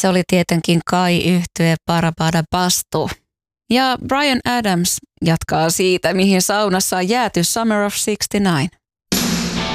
Se oli tietenkin Kai-yhtye Parabada Bastu. Ja Bryan Adams jatkaa siitä, mihin saunassa on jääty Summer of 69.